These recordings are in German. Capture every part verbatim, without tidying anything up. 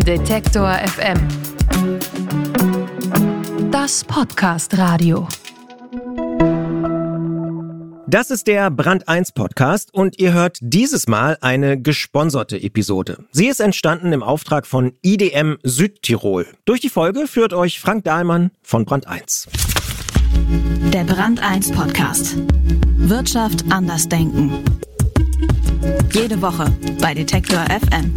Detektor F M. Das Podcast-Radio. Das ist der Brand eins Podcast und ihr hört dieses Mal eine gesponserte Episode. Sie ist entstanden im Auftrag von I D M Südtirol. Durch die Folge führt euch Frank Dahlmann von Brand eins. Der Brand eins Podcast. Wirtschaft anders denken. Jede Woche bei Detektor F M.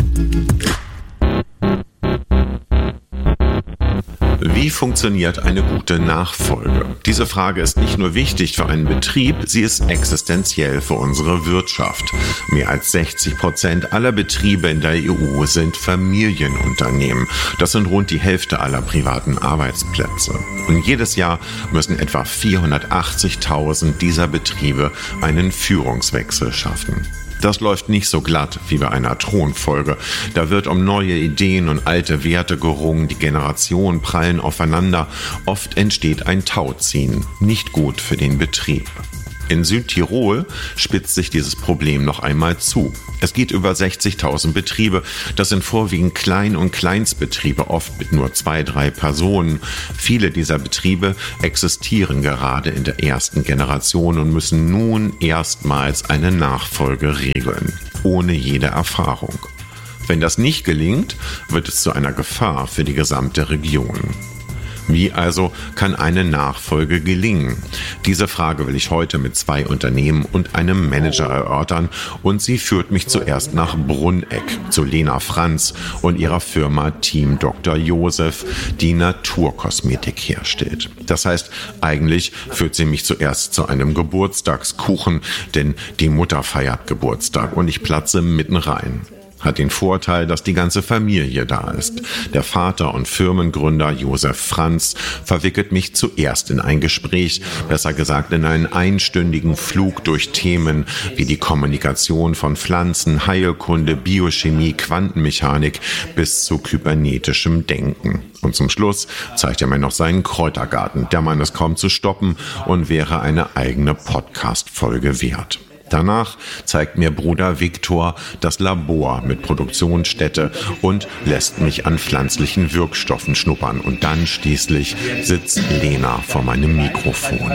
Wie funktioniert eine gute Nachfolge? Diese Frage ist nicht nur wichtig für einen Betrieb, sie ist existenziell für unsere Wirtschaft. Mehr als sechzig Prozent aller Betriebe in der E U sind Familienunternehmen. Das sind rund die Hälfte aller privaten Arbeitsplätze. Und jedes Jahr müssen etwa vierhundertachtzigtausend dieser Betriebe einen Führungswechsel schaffen. Das läuft nicht so glatt wie bei einer Thronfolge. Da wird um neue Ideen und alte Werte gerungen, die Generationen prallen aufeinander. Oft entsteht ein Tauziehen. Nicht gut für den Betrieb. In Südtirol spitzt sich dieses Problem noch einmal zu. Es geht über sechzigtausend Betriebe. Das sind vorwiegend Klein- und Kleinstbetriebe, oft mit nur zwei, drei Personen. Viele dieser Betriebe existieren gerade in der ersten Generation und müssen nun erstmals eine Nachfolge regeln, ohne jede Erfahrung. Wenn das nicht gelingt, wird es zu einer Gefahr für die gesamte Region. Wie also kann eine Nachfolge gelingen? Diese Frage will ich heute mit zwei Unternehmen und einem Manager erörtern und sie führt mich zuerst nach Brunegg zu Lena Franz und ihrer Firma Team Doktor Joseph, die Naturkosmetik herstellt. Das heißt, eigentlich führt sie mich zuerst zu einem Geburtstagskuchen, denn die Mutter feiert Geburtstag und ich platze mitten rein. Hat den Vorteil, dass die ganze Familie da ist. Der Vater und Firmengründer Joseph Franz verwickelt mich zuerst in ein Gespräch, besser gesagt in einen einstündigen Flug durch Themen wie die Kommunikation von Pflanzen, Heilkunde, Biochemie, Quantenmechanik bis zu kybernetischem Denken. Und zum Schluss zeigt er mir noch seinen Kräutergarten. Der Mann ist kaum zu stoppen und wäre eine eigene Podcast-Folge wert. Danach zeigt mir Bruder Viktor das Labor mit Produktionsstätte und lässt mich an pflanzlichen Wirkstoffen schnuppern. Und dann schließlich sitzt Lena vor meinem Mikrofon.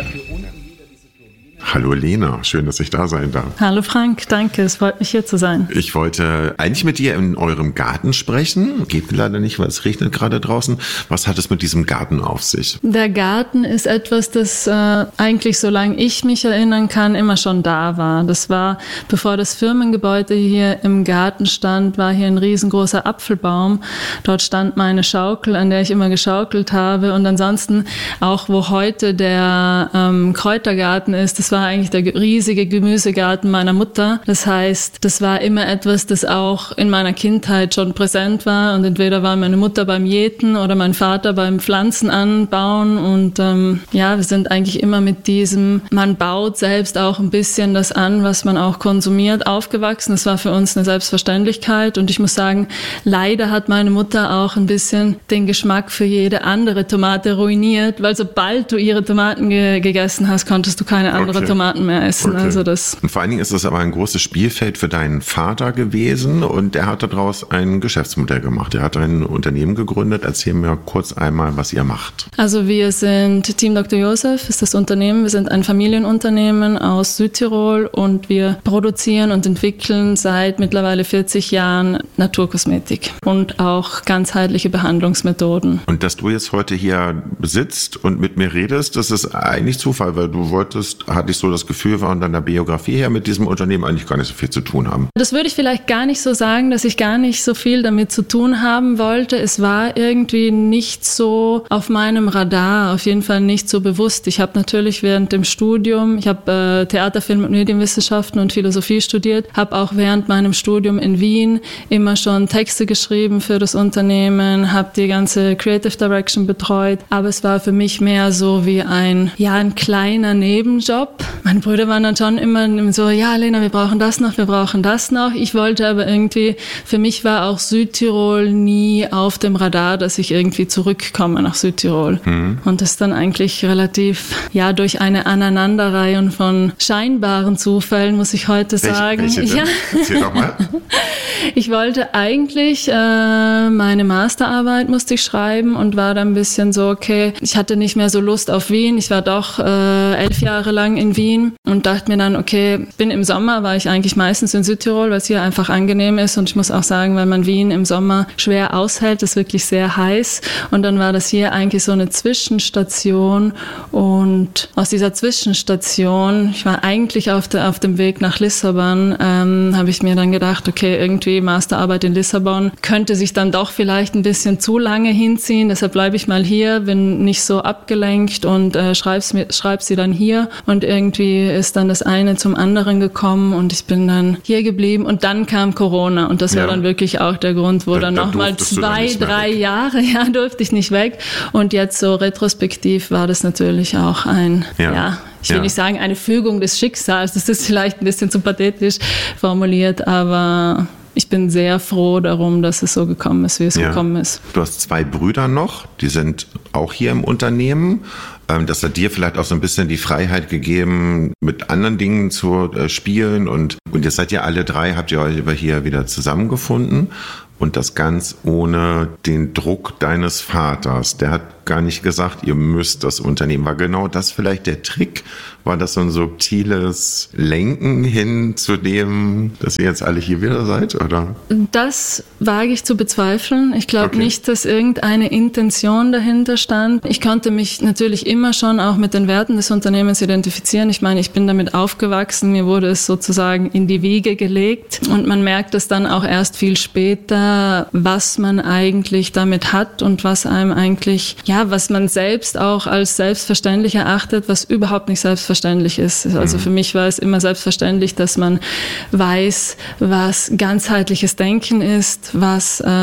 Hallo Lena, schön, dass ich da sein darf. Hallo Frank, danke, es freut mich hier zu sein. Ich wollte eigentlich mit dir in eurem Garten sprechen, geht leider nicht, weil es regnet gerade draußen. Was hat es mit diesem Garten auf sich? Der Garten ist etwas, das äh, eigentlich, solange ich mich erinnern kann, immer schon da war. Das war, bevor das Firmengebäude hier im Garten stand, war hier ein riesengroßer Apfelbaum. Dort stand meine Schaukel, an der ich immer geschaukelt habe. Und ansonsten auch, wo heute der ähm, Kräutergarten ist, das war eigentlich der riesige Gemüsegarten meiner Mutter. Das heißt, das war immer etwas, das auch in meiner Kindheit schon präsent war. Und entweder war meine Mutter beim Jäten oder mein Vater beim Pflanzen anbauen. Und ähm, ja, wir sind eigentlich immer mit diesem, man baut selbst auch ein bisschen das an, was man auch konsumiert, aufgewachsen. Das war für uns eine Selbstverständlichkeit. Und ich muss sagen, leider hat meine Mutter auch ein bisschen den Geschmack für jede andere Tomate ruiniert, weil sobald du ihre Tomaten ge- gegessen hast, konntest du keine andere okay. Tomaten mehr essen. Okay. Also das. Und vor allen Dingen ist das aber ein großes Spielfeld für deinen Vater gewesen und er hat daraus ein Geschäftsmodell gemacht. Er hat ein Unternehmen gegründet. Erzähl mir kurz einmal, was ihr macht. Also wir sind Team Doktor Joseph, ist das Unternehmen. Wir sind ein Familienunternehmen aus Südtirol und wir produzieren und entwickeln seit mittlerweile vierzig Jahren Naturkosmetik und auch ganzheitliche Behandlungsmethoden. Und dass du jetzt heute hier sitzt und mit mir redest, das ist eigentlich Zufall, weil du wolltest, hatte ich so das Gefühl, von deiner Biografie her mit diesem Unternehmen eigentlich gar nicht so viel zu tun haben. Das würde ich vielleicht gar nicht so sagen, dass ich gar nicht so viel damit zu tun haben wollte. Es war irgendwie nicht so auf meinem Radar, auf jeden Fall nicht so bewusst. Ich habe natürlich während dem Studium, ich habe äh, Theater, Film und Medienwissenschaften und Philosophie studiert, habe auch während meinem Studium in Wien immer schon Texte geschrieben für das Unternehmen, habe die ganze Creative Direction betreut, aber es war für mich mehr so wie ein, ja, ein kleiner Nebenjob. meine Brüder waren dann schon immer so, ja Lena, wir brauchen das noch, wir brauchen das noch. Ich wollte aber irgendwie, für mich war auch Südtirol nie auf dem Radar, dass ich irgendwie zurückkomme nach Südtirol. Mhm. Und das dann eigentlich relativ, ja, durch eine Aneinanderreihung von scheinbaren Zufällen, muss ich heute Welche, sagen. welche denn? Ja. Erzähl doch mal. Ich wollte eigentlich, äh, meine Masterarbeit musste ich schreiben und war dann ein bisschen so, okay, ich hatte nicht mehr so Lust auf Wien. Ich war doch äh, elf Jahre lang in Wien und dachte mir dann, okay, bin im Sommer, war ich eigentlich meistens in Südtirol, weil es hier einfach angenehm ist und ich muss auch sagen, weil man Wien im Sommer schwer aushält, ist wirklich sehr heiß und dann war das hier eigentlich so eine Zwischenstation und aus dieser Zwischenstation, ich war eigentlich auf, der, auf dem Weg nach Lissabon, ähm, habe ich mir dann gedacht, okay, irgendwie Masterarbeit in Lissabon könnte sich dann doch vielleicht ein bisschen zu lange hinziehen, deshalb bleibe ich mal hier, bin nicht so abgelenkt und äh, schreib's mir, schreib sie dann hier und irgendwie ist dann das eine zum anderen gekommen und ich bin dann hier geblieben und dann kam Corona und das ja. war dann wirklich auch der Grund, wo da, dann nochmal zwei, drei weg. Jahre, ja, durfte ich nicht weg und jetzt so retrospektiv war das natürlich auch ein, ja, ja ich will ja. nicht sagen eine Fügung des Schicksals, das ist vielleicht ein bisschen zu pathetisch formuliert, aber ich bin sehr froh darum, dass es so gekommen ist, wie es ja. gekommen ist. Du hast zwei Brüder noch, die sind auch hier im Unternehmen. Das hat dir vielleicht auch so ein bisschen die Freiheit gegeben, mit anderen Dingen zu spielen. Und, und jetzt seid ihr alle drei, habt ihr euch aber hier wieder zusammengefunden. Und das ganz ohne den Druck deines Vaters. Der hat gar nicht gesagt, ihr müsst das Unternehmen. War genau das vielleicht der Trick? War das so ein subtiles Lenken hin zu dem, dass ihr jetzt alle hier wieder seid, oder? Das wage ich zu bezweifeln. Ich glaube okay. nicht, dass irgendeine Intention dahinter stand. Ich konnte mich natürlich immer schon auch mit den Werten des Unternehmens identifizieren. Ich meine, ich bin damit aufgewachsen. Mir wurde es sozusagen in die Wiege gelegt. Und man merkt es dann auch erst viel später, was man eigentlich damit hat und was einem eigentlich, ja, was man selbst auch als selbstverständlich erachtet, was überhaupt nicht selbstverständlich ist. Also für mich war es immer selbstverständlich, dass man weiß, was ganzheitliches Denken ist, was, äh,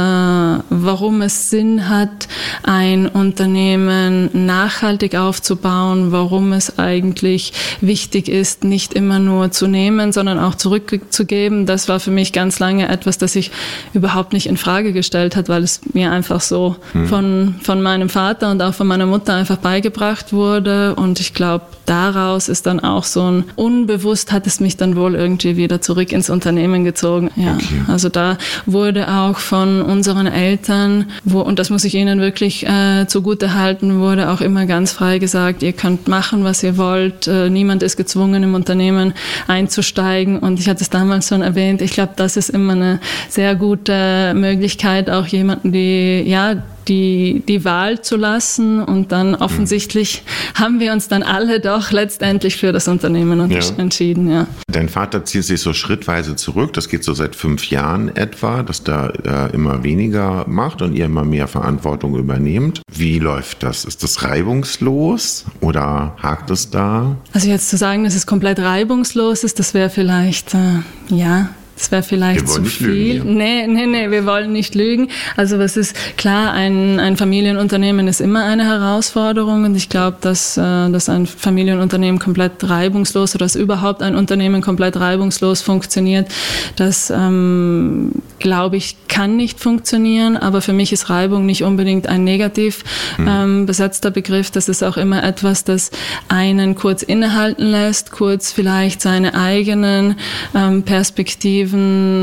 warum es Sinn hat, ein Unternehmen nachhaltig aufzubauen, warum es eigentlich wichtig ist, nicht immer nur zu nehmen, sondern auch zurückzugeben. Das war für mich ganz lange etwas, das ich überhaupt nicht in Frage gestellt hat, weil es mir einfach so mhm. von, von meinem Vater und auch von meiner Mutter einfach beigebracht wurde. Und ich glaube, daraus ist dann auch so ein, unbewusst hat es mich dann wohl irgendwie wieder zurück ins Unternehmen gezogen. Ja, okay. Also da wurde auch von unseren Eltern, wo, und das muss ich ihnen wirklich äh, zugute halten, wurde auch immer ganz frei gesagt, ihr könnt machen, was ihr wollt. Äh, niemand ist gezwungen, im Unternehmen einzusteigen. Und ich hatte es damals schon erwähnt, ich glaube, das ist immer eine sehr gute Möglichkeit, auch jemanden, die, ja, Die, die Wahl zu lassen und dann offensichtlich mhm. haben wir uns dann alle doch letztendlich für das Unternehmen ja. entschieden. Ja. Dein Vater zieht sich so schrittweise zurück, das geht so seit fünf Jahren etwa, dass da äh, immer weniger macht und ihr immer mehr Verantwortung übernehmt. Wie läuft das? Ist das reibungslos oder hakt es da? Also jetzt zu sagen, dass es komplett reibungslos ist, das wäre vielleicht, äh, ja... Das wäre vielleicht zu viel. Lügen, nee, nee, nee, wir wollen nicht lügen. Also was ist klar, ein, ein Familienunternehmen ist immer eine Herausforderung und ich glaube, dass, dass ein Familienunternehmen komplett reibungslos oder dass überhaupt ein Unternehmen komplett reibungslos funktioniert, das ähm, glaube ich, kann nicht funktionieren, aber für mich ist Reibung nicht unbedingt ein negativ hm. ähm, besetzter Begriff. Das ist auch immer etwas, das einen kurz innehalten lässt, kurz vielleicht seine eigenen ähm, Perspektiven,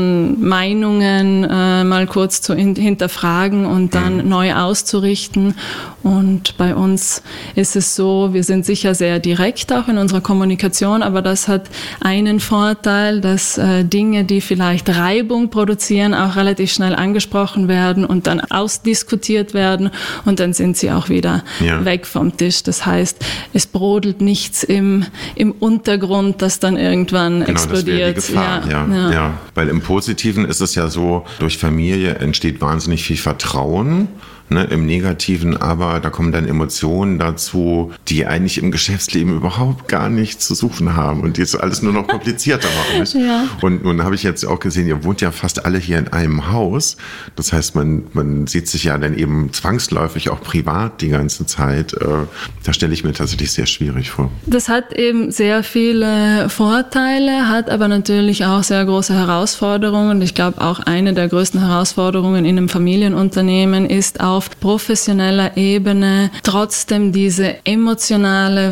Meinungen äh, mal kurz zu in, hinterfragen und dann mhm. neu auszurichten. Und bei uns ist es so, wir sind sicher sehr direkt auch in unserer Kommunikation, aber das hat einen Vorteil, dass äh, Dinge, die vielleicht Reibung produzieren, auch relativ schnell angesprochen werden und dann ausdiskutiert werden und dann sind sie auch wieder ja. weg vom Tisch. Das heißt, es brodelt nichts im, im Untergrund, das dann irgendwann genau, explodiert. Das wäre die Gefahr, ja. Ja, ja. ja. Weil im Positiven ist es ja so, durch Familie entsteht wahnsinnig viel Vertrauen. ne, im Negativen, aber da kommen dann Emotionen dazu, die eigentlich im Geschäftsleben überhaupt gar nichts zu suchen haben und die es alles nur noch komplizierter machen. Nicht? Ja. Und nun habe ich jetzt auch gesehen, ihr wohnt ja fast alle hier in einem Haus. Das heißt, man, man sieht sich ja dann eben zwangsläufig auch privat die ganze Zeit. Da stelle ich mir tatsächlich sehr schwierig vor. Das hat eben sehr viele Vorteile, hat aber natürlich auch sehr große Herausforderungen. Und ich glaube, auch eine der größten Herausforderungen in einem Familienunternehmen ist auf professioneller Ebene trotzdem diese emotionale,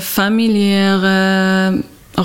familiäre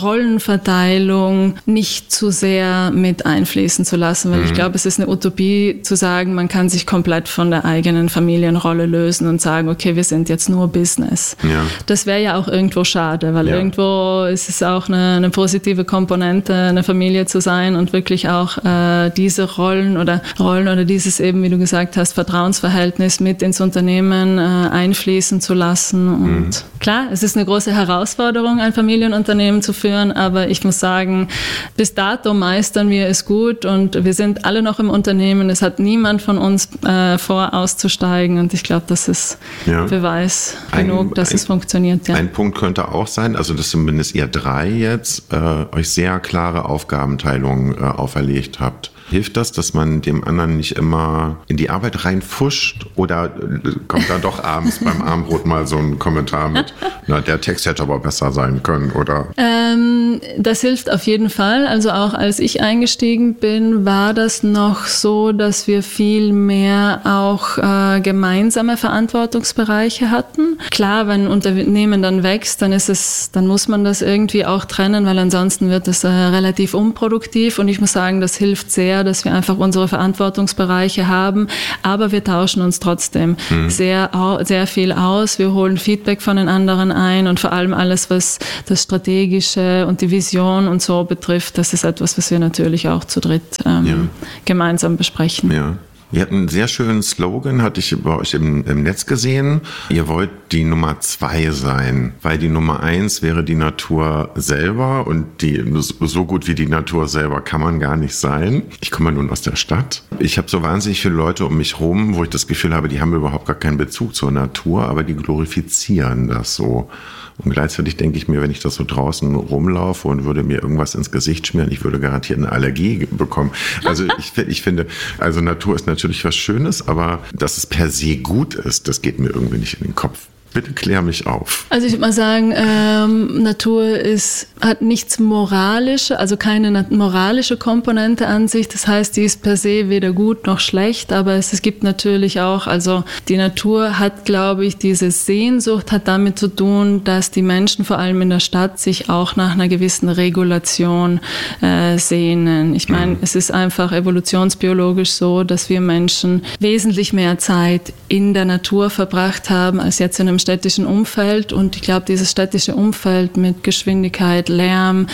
Rollenverteilung nicht zu sehr mit einfließen zu lassen, weil mhm. ich glaube, es ist eine Utopie zu sagen, man kann sich komplett von der eigenen Familienrolle lösen und sagen, okay, wir sind jetzt nur Business. Ja. Das wäre ja auch irgendwo schade, weil ja. irgendwo ist es auch eine, eine positive Komponente, eine Familie zu sein und wirklich auch äh, diese Rollen oder Rollen oder dieses eben, wie du gesagt hast, Vertrauensverhältnis mit ins Unternehmen äh, einfließen zu lassen. Und mhm. klar, es ist eine große Herausforderung, ein Familienunternehmen zu führen, aber ich muss sagen, bis dato meistern wir es gut und wir sind alle noch im Unternehmen. Es hat niemand von uns äh, vor, auszusteigen und ich glaube, das ist ja. Beweis ein, genug, dass ein, es funktioniert. Ja. Ein Punkt könnte auch sein, also dass zumindest ihr drei jetzt äh, euch sehr klare Aufgabenteilungen äh, auferlegt habt. Hilft das, dass man dem anderen nicht immer in die Arbeit reinfuscht oder kommt da doch abends beim Abendbrot mal so ein Kommentar mit, na, der Text hätte aber besser sein können, oder? Ähm, das hilft auf jeden Fall. Also auch als ich eingestiegen bin, war das noch so, dass wir viel mehr auch äh, gemeinsame Verantwortungsbereiche hatten. Klar, wenn ein Unternehmen dann wächst, dann ist es, dann muss man das irgendwie auch trennen, weil ansonsten wird es äh, relativ unproduktiv und ich muss sagen, das hilft sehr, dass wir einfach unsere Verantwortungsbereiche haben, aber wir tauschen uns trotzdem mhm. sehr, sehr viel aus. Wir holen Feedback von den anderen ein und vor allem alles, was das Strategische und die Vision und so betrifft, das ist etwas, was wir natürlich auch zu dritt ähm, ja. gemeinsam besprechen. Ja. Ihr habt einen sehr schönen Slogan, hatte ich bei euch im, im Netz gesehen. Ihr wollt die Nummer zwei sein, weil die Nummer eins wäre die Natur selber und die so gut wie die Natur selber kann man gar nicht sein. Ich komme nun aus der Stadt. Ich habe so wahnsinnig viele Leute um mich rum, wo ich das Gefühl habe, die haben überhaupt gar keinen Bezug zur Natur, aber die glorifizieren das so. Und gleichzeitig denke ich mir, wenn ich das so draußen rumlaufe und würde mir irgendwas ins Gesicht schmieren, ich würde garantiert eine Allergie bekommen. Also ich, ich finde, also Natur ist natürlich was Schönes, aber dass es per se gut ist, das geht mir irgendwie nicht in den Kopf. Bitte klär mich auf. Also ich würde mal sagen, ähm, Natur ist, hat nichts Moralisches, also keine moralische Komponente an sich. Das heißt, die ist per se weder gut noch schlecht, aber es, es gibt natürlich auch, also die Natur hat, glaube ich, diese Sehnsucht hat damit zu tun, dass die Menschen vor allem in der Stadt sich auch nach einer gewissen Regulation äh, sehnen. Ich meine, mhm. es ist einfach evolutionsbiologisch so, dass wir Menschen wesentlich mehr Zeit in der Natur verbracht haben, als jetzt in einem städtischen Umfeld und ich glaube, dieses städtische Umfeld mit Geschwindigkeit, Lärm,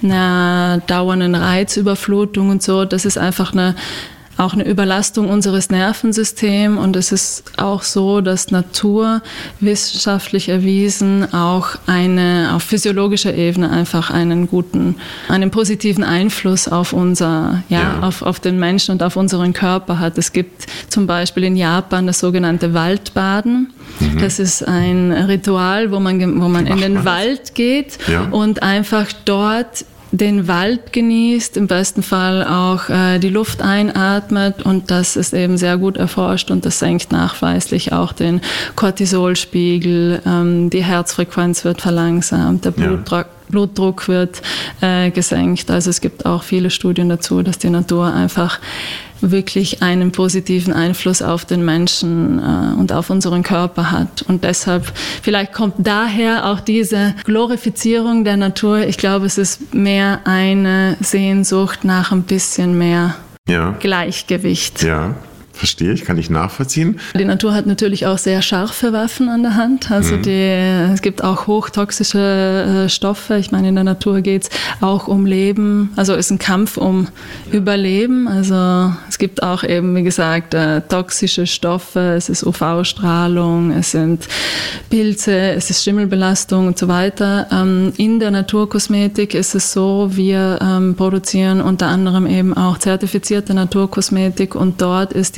einer dauernden Reizüberflutung und so, das ist einfach eine auch eine Überlastung unseres Nervensystems und es ist auch so, dass Natur wissenschaftlich erwiesen auch eine auf physiologischer Ebene einfach einen guten, einen positiven Einfluss auf unser, ja, ja. Auf, auf den Menschen und auf unseren Körper hat. Es gibt zum Beispiel in Japan das sogenannte Waldbaden. Mhm. Das ist ein Ritual, wo man, wo man in den Wald geht ja. und einfach dort den Wald genießt, im besten Fall auch äh, die Luft einatmet und das ist eben sehr gut erforscht und das senkt nachweislich auch den Cortisolspiegel, ähm, die Herzfrequenz wird verlangsamt, der Blutdruck, ja. Blutdruck wird äh, gesenkt. Also es gibt auch viele Studien dazu, dass die Natur einfach wirklich einen positiven Einfluss auf den Menschen äh, und auf unseren Körper hat. Und deshalb, vielleicht kommt daher auch diese Glorifizierung der Natur. Ich glaube, es ist mehr eine Sehnsucht nach ein bisschen mehr ja. Gleichgewicht. Ja. Verstehe ich, kann ich nachvollziehen. Die Natur hat natürlich auch sehr scharfe Waffen an der Hand. Also mhm. die, es gibt auch hochtoxische äh, Stoffe. Ich meine, in der Natur geht es auch um Leben. Also es ist ein Kampf um ja. Überleben. Also es gibt auch eben, wie gesagt, äh, toxische Stoffe. Es ist U V-Strahlung, es sind Pilze, es ist Schimmelbelastung und so weiter. Ähm, in der Naturkosmetik ist es so, wir ähm, produzieren unter anderem eben auch zertifizierte Naturkosmetik und dort ist die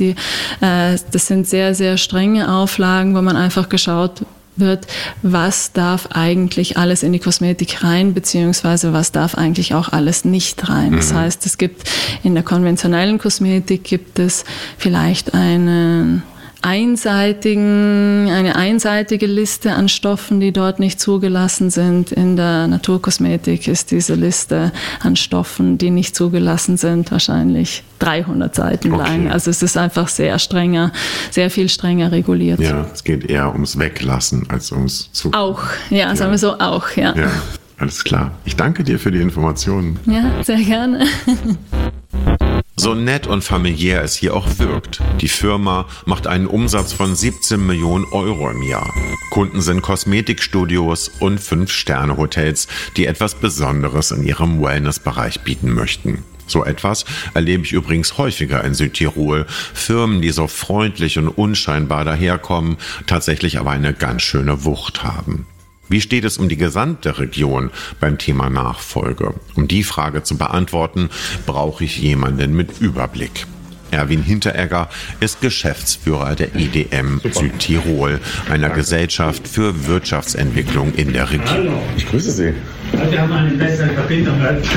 die, äh, das sind sehr, sehr strenge Auflagen, wo man einfach geschaut wird, was darf eigentlich alles in die Kosmetik rein, beziehungsweise was darf eigentlich auch alles nicht rein. Mhm. Das heißt, es gibt in der konventionellen Kosmetik gibt es vielleicht einen einseitigen, eine einseitige Liste an Stoffen, die dort nicht zugelassen sind. In der Naturkosmetik ist diese Liste an Stoffen, die nicht zugelassen sind, wahrscheinlich dreihundert Seiten okay. lang. Also es ist einfach sehr strenger, sehr viel strenger reguliert. Ja, es geht eher ums Weglassen als ums Zu. Auch, ja, ja. sagen wir so, auch, ja. Ja, alles klar. Ich danke dir für die Informationen. Ja, sehr gerne. So nett und familiär es hier auch wirkt. Die Firma macht einen Umsatz von siebzehn Millionen Euro im Jahr. Kunden sind Kosmetikstudios und Fünf-Sterne-Hotels, die etwas Besonderes in ihrem Wellnessbereich bieten möchten. So etwas erlebe ich übrigens häufiger in Südtirol. Firmen, die so freundlich und unscheinbar daherkommen, tatsächlich aber eine ganz schöne Wucht haben. Wie steht es um die gesamte Region beim Thema Nachfolge? Um die Frage zu beantworten, brauche ich jemanden mit Überblick. Erwin Hinteregger ist Geschäftsführer der I D M Super. Südtirol, einer Danke. Gesellschaft für Wirtschaftsentwicklung in der Region. Hallo. Ich grüße Sie. Wir haben eine bessere Verbindung.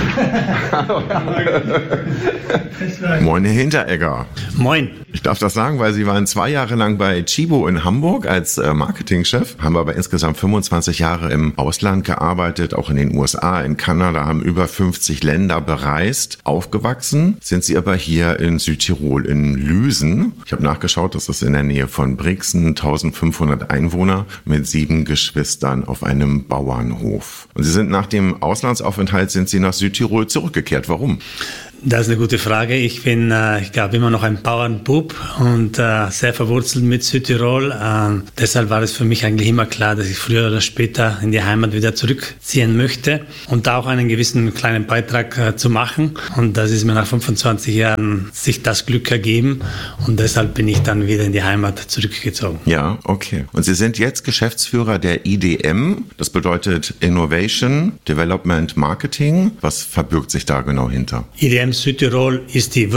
Moin, Herr Hinteregger. Moin. Ich darf das sagen, weil Sie waren zwei Jahre lang bei Tchibo in Hamburg als äh, Marketingchef, haben aber insgesamt fünfundzwanzig Jahre im Ausland gearbeitet, auch in den U S A, in Kanada, haben über fünfzig Länder bereist. Aufgewachsen sind Sie aber hier in Südtirol, in Lüsen. Ich habe nachgeschaut, das ist in der Nähe von Brixen, eintausendfünfhundert Einwohner mit sieben Geschwistern auf einem Bauernhof. Und Sie sind nach dem Auslandsaufenthalt sind Sie nach Südtirol zurückgekehrt. Warum? Das ist eine gute Frage. Ich bin, äh, ich glaube, immer noch ein Bauernbub und äh, sehr verwurzelt mit Südtirol. Äh, deshalb war es für mich eigentlich immer klar, dass ich früher oder später in die Heimat wieder zurückziehen möchte und da auch einen gewissen kleinen Beitrag äh, zu machen. Und das ist mir nach fünfundzwanzig Jahren sich das Glück ergeben und deshalb bin ich dann wieder in die Heimat zurückgezogen. Ja, okay. Und Sie sind jetzt Geschäftsführer der I D M. Das bedeutet Innovation, Development, Marketing. Was verbirgt sich da genau hinter? I D M Südtirol ist die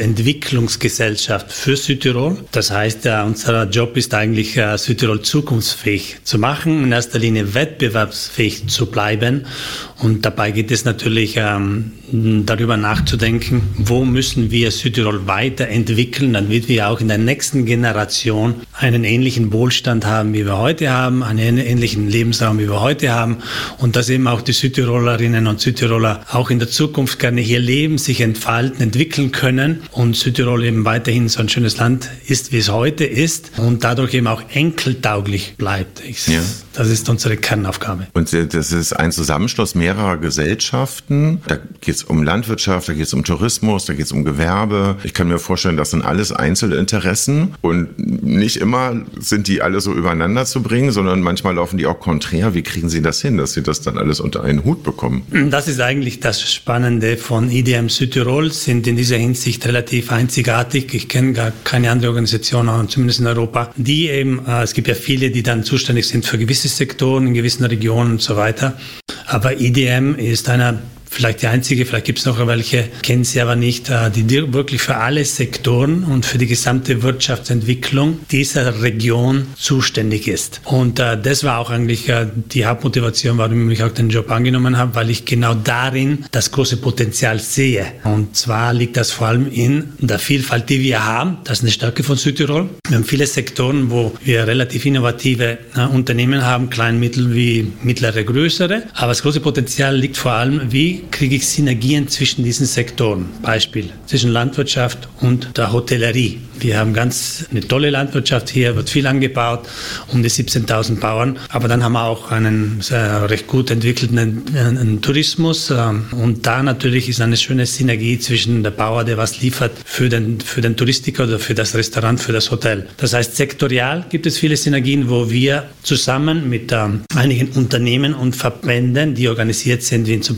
Wirtschaftsentwicklungsgesellschaft für Südtirol. Das heißt, äh, unser Job ist eigentlich, äh, Südtirol zukunftsfähig zu machen, in erster Linie wettbewerbsfähig zu bleiben. Und dabei geht es natürlich ähm, darüber nachzudenken, wo müssen wir Südtirol weiterentwickeln, damit wir auch in der nächsten Generation einen ähnlichen Wohlstand haben, wie wir heute haben, einen ähnlichen Lebensraum, wie wir heute haben und dass eben auch die Südtirolerinnen und Südtiroler auch in der Zukunft gerne hier leben, sich entfalten, entwickeln können und Südtirol eben weiterhin so ein schönes Land ist, wie es heute ist und dadurch eben auch enkeltauglich bleibt. Ich, ja. Das ist unsere Kernaufgabe. Und das ist ein Zusammenschluss mehrerer Gesellschaften. Da geht es um Landwirtschaft, da geht es um Tourismus, da geht es um Gewerbe. Ich kann mir vorstellen, das sind alles Einzelinteressen und nicht immer sind die alle so übereinander zu bringen, sondern manchmal laufen die auch konträr. Wie kriegen Sie das hin, dass Sie das dann alles unter einen Hut bekommen? Das ist eigentlich das Spannende von I D M Südtirol, sind in dieser Hinsicht relativ einzigartig. Ich kenne gar keine andere Organisation, zumindest in Europa, die eben, äh, es gibt ja viele, die dann zuständig sind für gewisse Sektoren in gewissen Regionen und so weiter. Aber I D M ist einer, vielleicht die einzige, vielleicht gibt es noch welche, kennen Sie aber nicht, die wirklich für alle Sektoren und für die gesamte Wirtschaftsentwicklung dieser Region zuständig ist. Und äh, das war auch eigentlich äh, die Hauptmotivation, warum ich auch den Job angenommen habe, weil ich genau darin das große Potenzial sehe. Und zwar liegt das vor allem in der Vielfalt, die wir haben. Das ist eine Stärke von Südtirol. Wir haben viele Sektoren, wo wir relativ innovative äh, Unternehmen haben, klein, mittel wie mittlere, größere. Aber das große Potenzial liegt vor allem, wie kriege ich Synergien zwischen diesen Sektoren. Beispiel zwischen Landwirtschaft und der Hotellerie. Wir haben ganz eine tolle Landwirtschaft hier, wird viel angebaut, um die siebzehntausend Bauern. Aber dann haben wir auch einen sehr recht gut entwickelten einen Tourismus. Und da natürlich ist eine schöne Synergie zwischen der Bauer, der was liefert, für den, für den Touristiker oder für das Restaurant, für das Hotel. Das heißt, sektorial gibt es viele Synergien, wo wir zusammen mit ähm, einigen Unternehmen und Verbänden, die organisiert sind, wie zum Beispiel die Industrie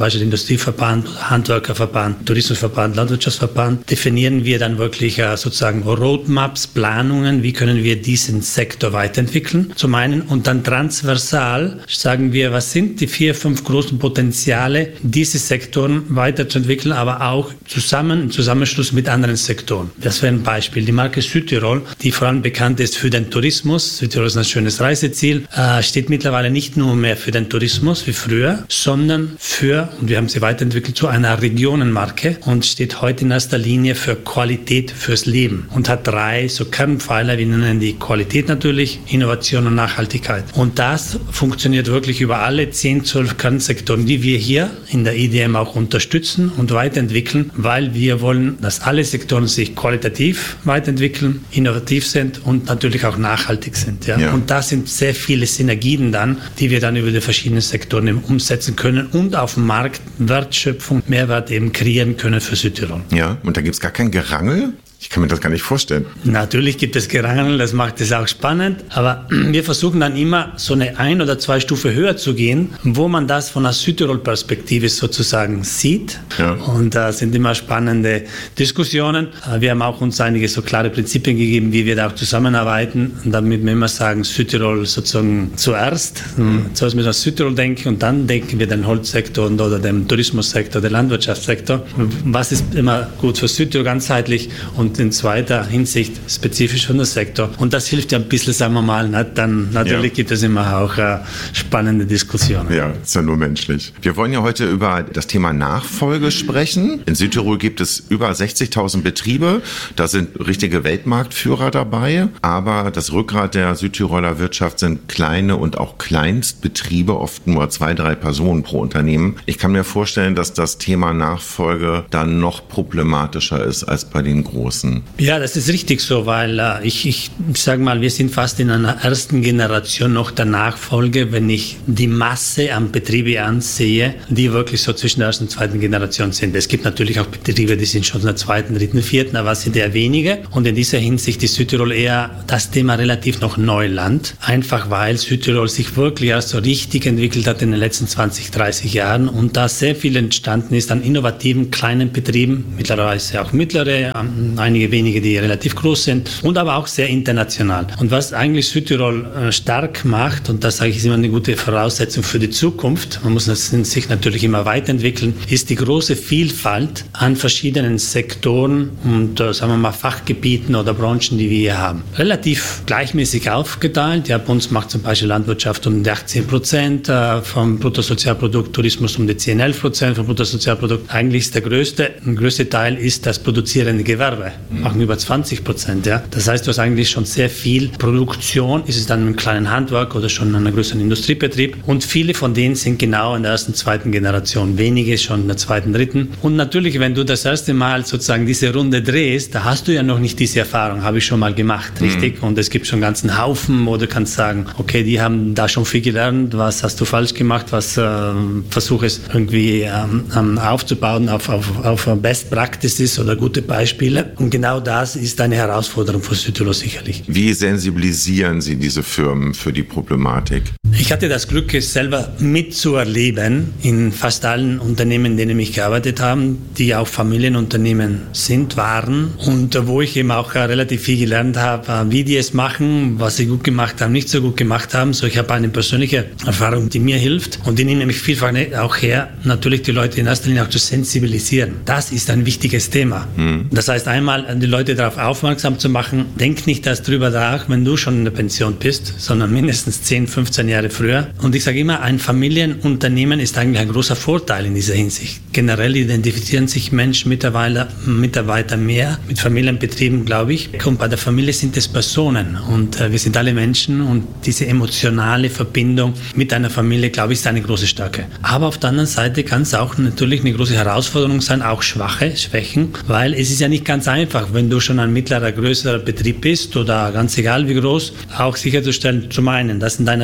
Industrieverband, Handwerkerverband, Tourismusverband, Landwirtschaftsverband, definieren wir dann wirklich äh, sozusagen Roadmaps, Planungen, wie können wir diesen Sektor weiterentwickeln, zum einen, und dann transversal sagen wir, was sind die vier, fünf großen Potenziale, diese Sektoren weiterzuentwickeln, aber auch zusammen, im Zusammenschluss mit anderen Sektoren. Das wäre ein Beispiel. Die Marke Südtirol, die vor allem bekannt ist für den Tourismus, Südtirol ist ein schönes Reiseziel, äh, steht mittlerweile nicht nur mehr für den Tourismus wie früher, sondern für, und wir haben sie weiterentwickelt, zu einer Regionenmarke und steht heute in erster Linie für Qualität fürs Leben und hat drei so Kernpfeiler, wir nennen die Qualität natürlich, Innovation und Nachhaltigkeit. Und das funktioniert wirklich über alle zehn, zwölf Kernsektoren, die wir hier in der I D M auch unterstützen und weiterentwickeln, weil wir wollen, dass alle Sektoren sich qualitativ weiterentwickeln, innovativ sind und natürlich auch nachhaltig sind. Ja? Ja. Und da sind sehr viele Synergien dann, die wir dann über die verschiedenen Sektoren eben umsetzen können und auf dem Markt Wertschöpfung, Mehrwert eben kreieren können für Südtirol. Ja, und da gibt es gar kein Gerangel? Ich kann mir das gar nicht vorstellen. Natürlich gibt es Gerangel, das macht es auch spannend, aber wir versuchen dann immer so eine ein oder zwei Stufe höher zu gehen, wo man das von einer Südtirol-Perspektive sozusagen sieht. Ja. Und da sind immer spannende Diskussionen. Wir haben auch uns einige so klare Prinzipien gegeben, wie wir da auch zusammenarbeiten, damit wir immer sagen, Südtirol sozusagen zuerst. Mhm. Zuerst müssen wir Südtirol denken und dann denken wir den Holzsektor oder den Tourismussektor, den Landwirtschaftssektor. Was ist immer gut für Südtirol ganzheitlich und in zweiter Hinsicht spezifisch für den Sektor. Und das hilft ja ein bisschen, sagen wir mal, ne? Dann natürlich ja. gibt es immer auch äh, spannende Diskussionen. Ja, ist ja nur menschlich. Wir wollen ja heute über das Thema Nachfolge sprechen. In Südtirol gibt es über sechzigtausend Betriebe. Da sind richtige Weltmarktführer dabei. Aber das Rückgrat der Südtiroler Wirtschaft sind kleine und auch Kleinstbetriebe, oft nur zwei, drei Personen pro Unternehmen. Ich kann mir vorstellen, dass das Thema Nachfolge dann noch problematischer ist als bei den großen. Ja, das ist richtig so, weil äh, ich, ich sage mal, wir sind fast in einer ersten Generation noch der Nachfolge, wenn ich die Masse an Betriebe ansehe, die wirklich so zwischen der ersten und zweiten Generation sind. Es gibt natürlich auch Betriebe, die sind schon in der zweiten, dritten, vierten, aber es sind eher wenige. Und in dieser Hinsicht ist Südtirol eher das Thema relativ noch Neuland, einfach weil Südtirol sich wirklich erst so richtig entwickelt hat in den letzten zwanzig, dreißig Jahren und da sehr viel entstanden ist an innovativen kleinen Betrieben, mittlerweile auch mittlere, einige wenige, die relativ groß sind und aber auch sehr international. Und was eigentlich Südtirol äh, stark macht, und das sage ich ist immer eine gute Voraussetzung für die Zukunft, man muss sich natürlich immer weiterentwickeln, ist die große Vielfalt an verschiedenen Sektoren und äh, sagen wir mal Fachgebieten oder Branchen, die wir hier haben. Relativ gleichmäßig aufgeteilt. Ja, bei uns macht zum Beispiel Landwirtschaft um die achtzehn Prozent äh, vom Bruttosozialprodukt, Tourismus um die zehn, elf Prozent vom Bruttosozialprodukt. Eigentlich ist der größte, der größte Teil ist das produzierende Gewerbe. Machen über zwanzig Prozent. Ja. Das heißt, du hast eigentlich schon sehr viel Produktion, ist es dann im kleinen Handwerk oder schon in einem größeren Industriebetrieb. Und viele von denen sind genau in der ersten, zweiten Generation. Wenige schon in der zweiten, dritten. Und natürlich, wenn du das erste Mal sozusagen diese Runde drehst, da hast du ja noch nicht diese Erfahrung, habe ich schon mal gemacht, richtig? Mhm. Und es gibt schon einen ganzen Haufen, wo du kannst sagen, okay, die haben da schon viel gelernt, was hast du falsch gemacht, was äh, versuch es irgendwie ähm, aufzubauen auf, auf, auf Best Practices oder gute Beispiele. Und genau das ist eine Herausforderung für Südtirol sicherlich. Wie sensibilisieren Sie diese Firmen für die Problematik? Ich hatte das Glück, es selber mitzuerleben in fast allen Unternehmen, in denen ich gearbeitet habe, die auch Familienunternehmen sind, waren und wo ich eben auch relativ viel gelernt habe, wie die es machen, was sie gut gemacht haben, nicht so gut gemacht haben. So, ich habe eine persönliche Erfahrung, die mir hilft und die nehme ich vielfach auch her, natürlich die Leute in erster Linie auch zu sensibilisieren. Das ist ein wichtiges Thema. Mhm. Das heißt, einmal die Leute darauf aufmerksam zu machen, denk nicht erst drüber nach, wenn du schon in der Pension bist, sondern mindestens zehn, fünfzehn Jahre früher. Und ich sage immer, ein Familienunternehmen ist eigentlich ein großer Vorteil in dieser Hinsicht. Generell identifizieren sich Menschen, Mitarbeiter, Mitarbeiter mehr mit Familienbetrieben, glaube ich. Und bei der Familie sind es Personen und äh, wir sind alle Menschen und diese emotionale Verbindung mit einer Familie, glaube ich, ist eine große Stärke. Aber auf der anderen Seite kann es auch natürlich eine große Herausforderung sein, auch Schwache, Schwächen, weil es ist ja nicht ganz einfach, wenn du schon ein mittlerer, größerer Betrieb bist oder ganz egal wie groß, auch sicherzustellen, zum einen, dass in deiner Familie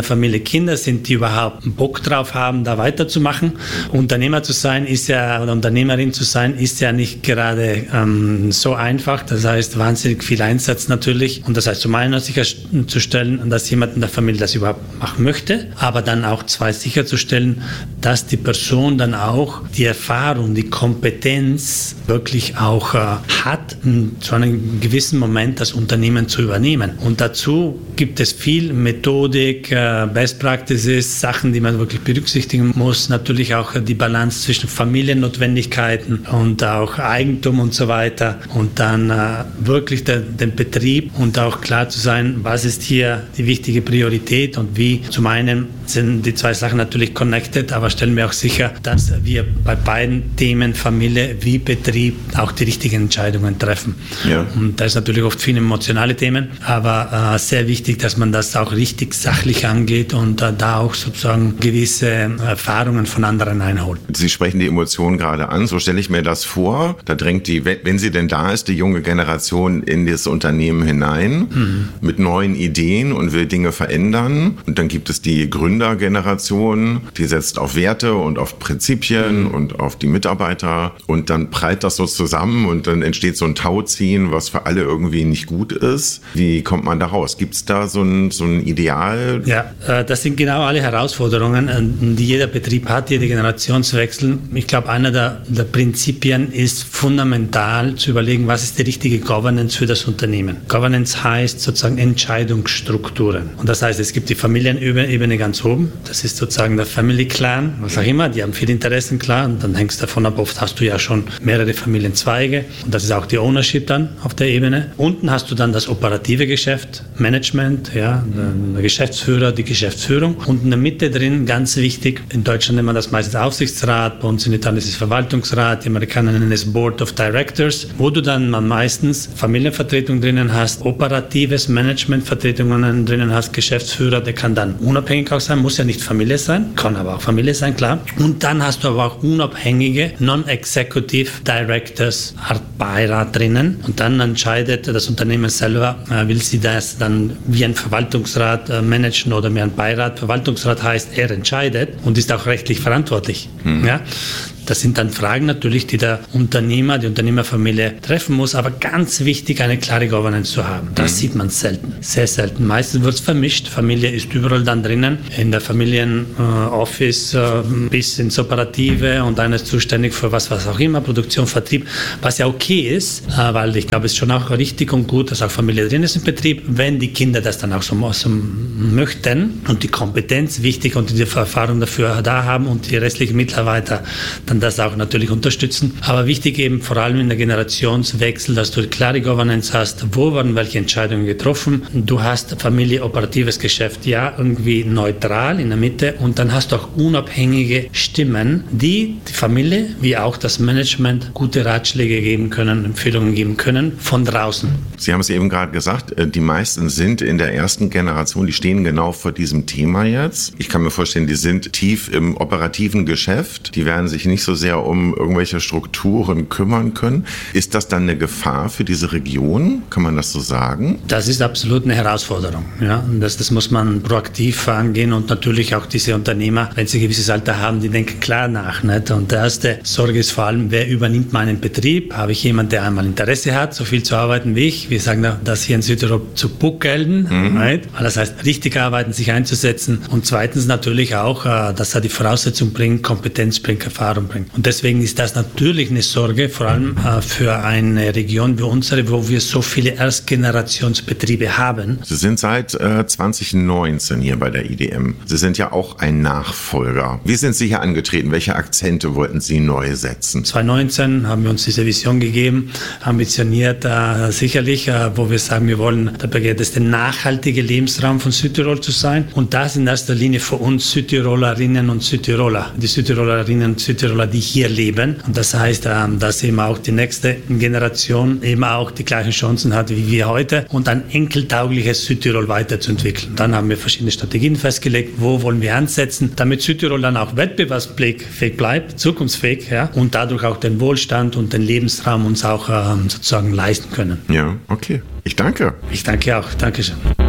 Kinder sind, die überhaupt Bock drauf haben, da weiterzumachen. Unternehmer zu sein ist ja, oder Unternehmerin zu sein, ist ja nicht gerade ähm, so einfach. Das heißt, wahnsinnig viel Einsatz natürlich. Und das heißt, zum einen sicherzustellen, dass jemand in der Familie das überhaupt machen möchte, aber dann auch zwei sicherzustellen, dass die Person dann auch die Erfahrung, die Kompetenz wirklich auch äh, hat, zu einem gewissen Moment das Unternehmen zu übernehmen. Und dazu gibt es viel Methodik, äh, Best Practices, Sachen, die man wirklich berücksichtigen muss. Natürlich auch die Balance zwischen Familiennotwendigkeiten und auch Eigentum und so weiter. Und dann äh, wirklich den, den Betrieb und auch klar zu sein, was ist hier die wichtige Priorität und wie. Zum einen sind die zwei Sachen natürlich connected, aber stellen wir auch sicher, dass wir bei beiden Themen Familie wie Betrieb auch die richtigen Entscheidungen treffen. Ja. Und da ist natürlich oft viele emotionale Themen, aber äh, sehr wichtig, dass man das auch richtig sachlich angeht und äh, da auch sozusagen gewisse Erfahrungen von anderen einholt. Sie sprechen die Emotionen gerade an, so stelle ich mir das vor. Da drängt die, wenn sie denn da ist, die junge Generation in das Unternehmen hinein mhm. mit neuen Ideen und will Dinge verändern. Und dann gibt es die Gründergeneration, die setzt auf Werte und auf Prinzipien mhm. und auf die Mitarbeiter. Und dann prallt das so zusammen und dann entsteht so ein Tauziehen, was für alle irgendwie nicht gut ist. Wie kommt man da raus? Gibt es da so ein, so ein Ideal? Ja, das sind genau alle Herausforderungen, die jeder Betrieb hat, jeder Generationswechsel. Ich glaube, einer der, der Prinzipien ist fundamental zu überlegen, was ist die richtige Governance für das Unternehmen. Governance heißt sozusagen Entscheidungsstrukturen. Und das heißt, es gibt die Familienebene ganz oben. Das ist sozusagen der Family Clan, was auch immer. Die haben viele Interessen, klar. Und dann hängt es davon ab, oft hast du ja schon mehrere Familienzweige. Und das ist auch die Ownership dann auf der Ebene. Unten hast du dann das operative Geschäft, Management, ja, der Geschäftsführer, die Geschäftsführung. Und in der Mitte drin, ganz wichtig, in Deutschland nennt man das meistens Aufsichtsrat, bei uns in Italien ist es Verwaltungsrat, die Amerikaner nennen es Board of Directors, wo du dann meistens Familienvertretung drinnen hast, operatives Managementvertretungen drinnen hast, Geschäftsführer, der kann dann unabhängig auch sein, muss ja nicht Familie sein, kann aber auch Familie sein, klar. Und dann hast du aber auch unabhängige Non-Executive Directors, Art Beirat drinnen und dann entscheidet das Unternehmen selber, will sie das dann wie ein Verwaltungsrat managen oder wie ein Beirat. Verwaltungsrat heißt, er entscheidet und ist auch rechtlich verantwortlich. Mhm. Ja? Das sind dann Fragen natürlich, die der Unternehmer, die Unternehmerfamilie treffen muss, aber ganz wichtig, eine klare Governance zu haben. Das mhm. sieht man selten, sehr selten. Meistens wird es vermischt. Familie ist überall dann drinnen, in der Familienoffice äh, äh, bis ins Operative und einer ist zuständig für was, was auch immer, Produktion, Vertrieb, was ja okay ist, äh, weil ich glaube, es ist schon auch richtig und gut, dass auch Familie drin ist im Betrieb, wenn die Kinder das dann auch so, so möchten und die Kompetenz wichtig und die Erfahrung dafür da haben und die restlichen Mitarbeiter dann das auch natürlich unterstützen. Aber wichtig eben vor allem in der Generationswechsel, dass du klare Governance hast, wo werden welche Entscheidungen getroffen. Du hast Familie, operatives Geschäft, ja, irgendwie neutral in der Mitte und dann hast du auch unabhängige Stimmen, die die Familie wie auch das Management gute Ratschläge geben können, Empfehlungen geben können von draußen. Sie haben es eben gerade gesagt, die meisten sind in der ersten Generation, die stehen genau vor diesem Thema jetzt. Ich kann mir vorstellen, die sind tief im operativen Geschäft, die werden sich nicht so sehr um irgendwelche Strukturen kümmern können. Ist das dann eine Gefahr für diese Region? Kann man das so sagen? Das ist absolut eine Herausforderung. Ja? Das, das muss man proaktiv angehen und natürlich auch diese Unternehmer, wenn sie ein gewisses Alter haben, die denken klar nach. Nicht? Und die erste Sorge ist vor allem, wer übernimmt meinen Betrieb? Habe ich jemanden, der einmal Interesse hat, so viel zu arbeiten wie ich? Wir sagen das hier in Südtirol zu buckeln. Mhm. Right? Das heißt, richtig arbeiten, sich einzusetzen und zweitens natürlich auch, dass er die Voraussetzung bringt, Kompetenz bringt, Erfahrung bringt. Und deswegen ist das natürlich eine Sorge, vor allem äh, für eine Region wie unsere, wo wir so viele Erstgenerationsbetriebe haben. Sie sind seit äh, zwanzig neunzehn hier bei der I D M. Sie sind ja auch ein Nachfolger. Wie sind Sie hier angetreten? Welche Akzente wollten Sie neu setzen? zwanzig neunzehn haben wir uns diese Vision gegeben, ambitioniert äh, sicherlich, äh, wo wir sagen, wir wollen der begehrteste nachhaltige Lebensraum von Südtirol zu sein. Und das in erster Linie für uns Südtirolerinnen und Südtiroler. Die Südtirolerinnen und Südtiroler, die hier leben. Und das heißt, dass eben auch die nächste Generation eben auch die gleichen Chancen hat wie wir heute und ein enkeltaugliches Südtirol weiterzuentwickeln. Dann haben wir verschiedene Strategien festgelegt, wo wollen wir ansetzen, damit Südtirol dann auch wettbewerbsfähig bleibt, zukunftsfähig, ja, und dadurch auch den Wohlstand und den Lebensraum uns auch ähm, sozusagen leisten können. Ja, okay. Ich danke. Ich danke auch. Dankeschön.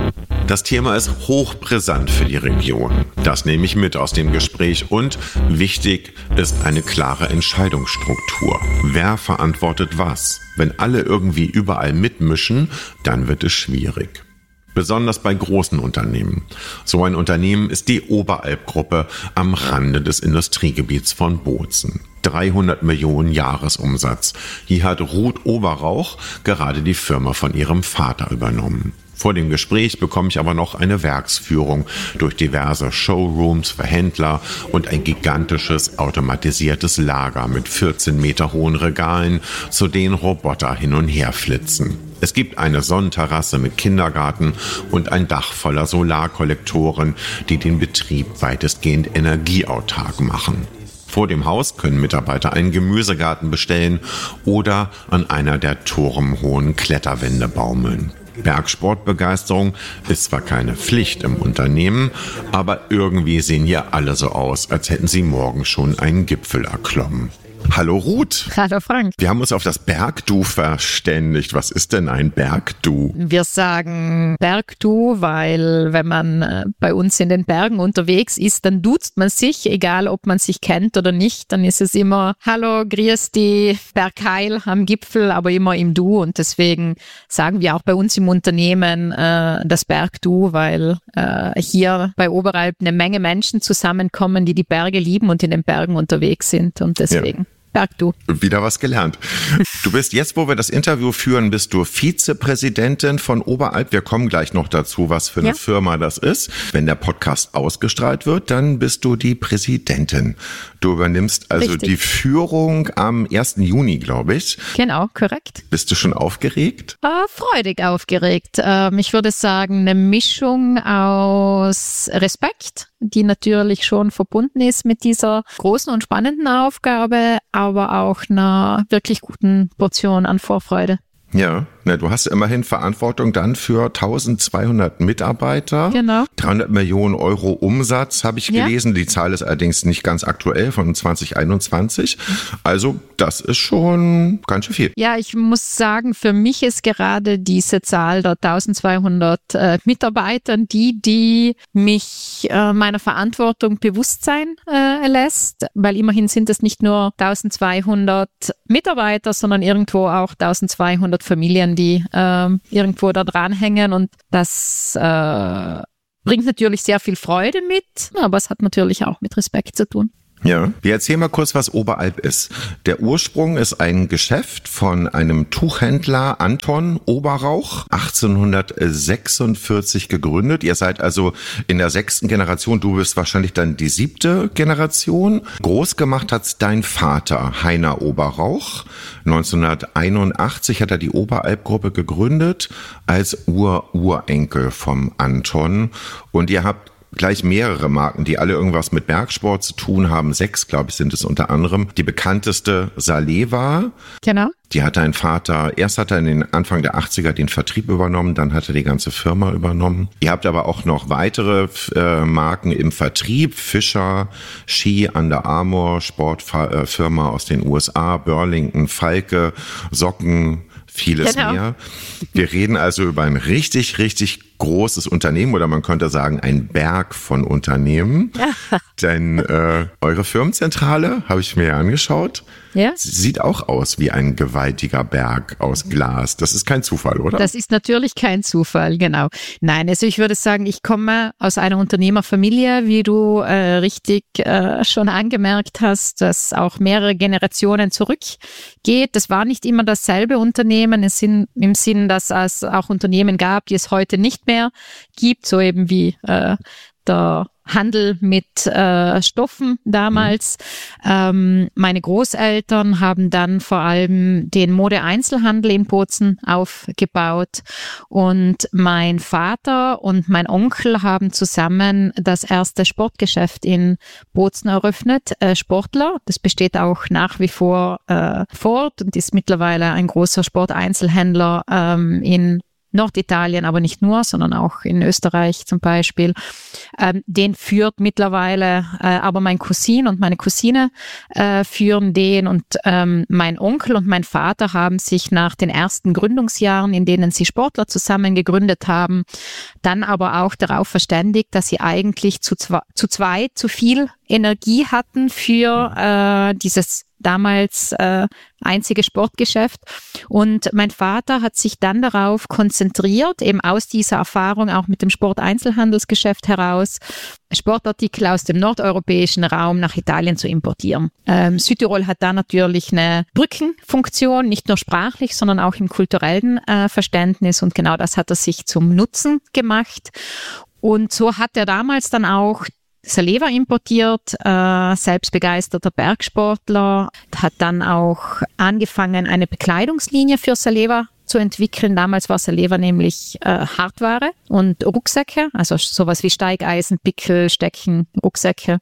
Das Thema ist hochbrisant für die Region. Das nehme ich mit aus dem Gespräch und wichtig ist eine klare Entscheidungsstruktur. Wer verantwortet was? Wenn alle irgendwie überall mitmischen, dann wird es schwierig. Besonders bei großen Unternehmen. So ein Unternehmen ist die Oberalp-Gruppe am Rande des Industriegebiets von Bozen. dreihundert Millionen Jahresumsatz. Hier hat Ruth Oberrauch gerade die Firma von ihrem Vater übernommen. Vor dem Gespräch bekomme ich aber noch eine Werksführung durch diverse Showrooms für Händler und ein gigantisches automatisiertes Lager mit vierzehn Meter hohen Regalen, zu denen Roboter hin und her flitzen. Es gibt eine Sonnenterrasse mit Kindergarten und ein Dach voller Solarkollektoren, die den Betrieb weitestgehend energieautark machen. Vor dem Haus können Mitarbeiter einen Gemüsegarten bestellen oder an einer der turmhohen Kletterwände baumeln. Bergsportbegeisterung ist zwar keine Pflicht im Unternehmen, aber irgendwie sehen hier alle so aus, als hätten sie morgen schon einen Gipfel erklommen. Hallo Ruth. Hallo Frank. Wir haben uns auf das Bergdu verständigt. Was ist denn ein Bergdu? Wir sagen Bergdu, weil wenn man bei uns in den Bergen unterwegs ist, dann duzt man sich, egal ob man sich kennt oder nicht. Dann ist es immer Hallo, grüß dich, Bergheil am Gipfel, aber immer im Du. Und deswegen sagen wir auch bei uns im Unternehmen äh, das Bergdu, weil äh, hier bei Oberalp eine Menge Menschen zusammenkommen, die die Berge lieben und in den Bergen unterwegs sind. Und deswegen. Ja. Bergdu. Wieder was gelernt. Du bist jetzt, wo wir das Interview führen, bist du Vizepräsidentin von Oberalp. Wir kommen gleich noch dazu, was für eine ja. Firma das ist. Wenn der Podcast ausgestrahlt wird, dann bist du die Präsidentin. Du übernimmst also Richtig. Die Führung am ersten Juni, glaube ich. Genau, korrekt. Bist du schon aufgeregt? Äh, freudig aufgeregt. Ähm, ich würde sagen, eine Mischung aus Respekt, die natürlich schon verbunden ist mit dieser großen und spannenden Aufgabe, aber auch einer wirklich guten Portion an Vorfreude. Ja, ne, du hast immerhin Verantwortung dann für eintausendzweihundert Mitarbeiter. Genau. dreihundert Millionen Euro Umsatz, habe ich gelesen. Ja. Die Zahl ist allerdings nicht ganz aktuell, von zwanzig einundzwanzig. Also das ist schon ganz schön viel. Ja, ich muss sagen, für mich ist gerade diese Zahl der eintausendzweihundert äh, Mitarbeitern die, die mich äh, meiner Verantwortung bewusst sein äh, lässt, weil immerhin sind es nicht nur eintausendzweihundert Mitarbeiter, sondern irgendwo auch eintausendzweihundert Familien, die äh, irgendwo da dranhängen, und das äh, bringt natürlich sehr viel Freude mit, aber es hat natürlich auch mit Respekt zu tun. Ja, wir erzählen mal kurz, was Oberalp ist. Der Ursprung ist ein Geschäft von einem Tuchhändler Anton Oberrauch, achtzehnhundertsechsundvierzig gegründet. Ihr seid also in der sechsten Generation, du bist wahrscheinlich dann die siebte Generation. Groß gemacht hat's dein Vater, Heiner Oberrauch. neunzehnhunderteinundachtzig hat er die Oberalp-Gruppe gegründet als Ur-Urenkel vom Anton. Und ihr habt gleich mehrere Marken, die alle irgendwas mit Bergsport zu tun haben. Sechs, glaube ich, sind es unter anderem. Die bekannteste Saleva. Genau. Die hat dein Vater, erst hat er in den Anfang der achtziger den Vertrieb übernommen, dann hat er die ganze Firma übernommen. Ihr habt aber auch noch weitere äh, Marken im Vertrieb. Fischer, Ski, Under Armour, Sportfirma aus den U S A, Burlington, Falke, Socken, vieles genau. mehr. Wir reden also über ein richtig, richtig großes Unternehmen, oder man könnte sagen, ein Berg von Unternehmen. Denn äh, eure Firmenzentrale, habe ich mir ja angeschaut, ja? Sieht auch aus wie ein gewaltiger Berg aus Glas. Das ist kein Zufall, oder? Das ist natürlich kein Zufall, genau. Nein, also ich würde sagen, ich komme aus einer Unternehmerfamilie, wie du äh, richtig äh, schon angemerkt hast, das auch mehrere Generationen zurückgeht. Das war nicht immer dasselbe Unternehmen, es sind im Sinn, dass es auch Unternehmen gab, die es heute nicht mehr gibt, so eben wie äh, der Handel mit äh, Stoffen damals. Mhm. Ähm, meine Großeltern haben dann vor allem den Mode-Einzelhandel in Bozen aufgebaut, und mein Vater und mein Onkel haben zusammen das erste Sportgeschäft in Bozen eröffnet. Äh, Sportler, das besteht auch nach wie vor äh, fort und ist mittlerweile ein großer Sporteinzelhändler ähm, in Norditalien, aber nicht nur, sondern auch in Österreich zum Beispiel. Ähm, den führt mittlerweile äh, aber mein Cousin und meine Cousine äh, führen den und ähm, mein Onkel und mein Vater haben sich nach den ersten Gründungsjahren, in denen sie Sportler zusammen gegründet haben, dann aber auch darauf verständigt, dass sie eigentlich zu, zwe- zu zweit zu viel Energie hatten für äh, dieses damals äh, einzige Sportgeschäft. Und mein Vater hat sich dann darauf konzentriert, eben aus dieser Erfahrung auch mit dem Sporteinzelhandelsgeschäft heraus, Sportartikel aus dem nordeuropäischen Raum nach Italien zu importieren. Ähm, Südtirol hat da natürlich eine Brückenfunktion, nicht nur sprachlich, sondern auch im kulturellen äh, Verständnis. Und genau das hat er sich zum Nutzen gemacht. Und so hat er damals dann auch Saleva importiert, äh, selbstbegeisterter Bergsportler, hat dann auch angefangen, eine Bekleidungslinie für Saleva zu entwickeln. Damals war Saleva nämlich äh, Hardware und Rucksäcke, also sowas wie Steigeisen, Pickel, Stecken, Rucksäcke.